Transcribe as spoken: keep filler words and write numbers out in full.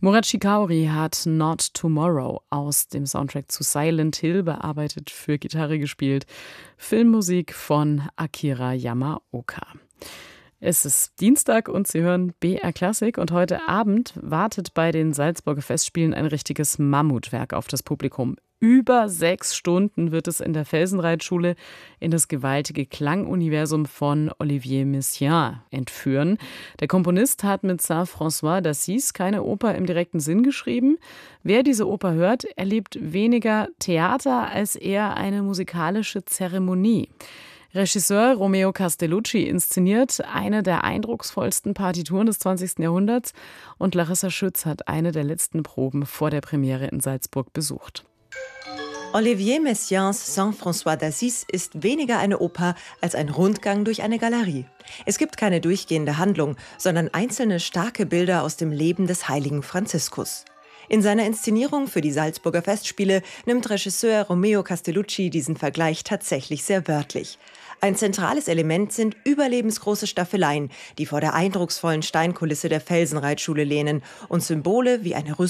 Murat Chikauri hat Not Tomorrow aus dem Soundtrack zu Silent Hill bearbeitet, für Gitarre gespielt. Filmmusik von Akira Yamaoka. Es ist Dienstag und Sie hören B R Klassik und heute Abend wartet bei den Salzburger Festspielen ein richtiges Mammutwerk auf das Publikum. Über sechs Stunden wird es in der Felsenreitschule in das gewaltige Klanguniversum von Olivier Messiaen entführen. Der Komponist hat mit Saint-François d'Assise keine Oper im direkten Sinn geschrieben. Wer diese Oper hört, erlebt weniger Theater als eher eine musikalische Zeremonie. Regisseur Romeo Castellucci inszeniert eine der eindrucksvollsten Partituren des zwanzigsten Jahrhunderts und Larissa Schütz hat eine der letzten Proben vor der Premiere in Salzburg besucht. Olivier Messiaens Saint-François d'Assise ist weniger eine Oper als ein Rundgang durch eine Galerie. Es gibt keine durchgehende Handlung, sondern einzelne starke Bilder aus dem Leben des heiligen Franziskus. In seiner Inszenierung für die Salzburger Festspiele nimmt Regisseur Romeo Castellucci diesen Vergleich tatsächlich sehr wörtlich. Ein zentrales Element sind überlebensgroße Staffeleien, die vor der eindrucksvollen Steinkulisse der Felsenreitschule lehnen und Symbole wie eine Rüstung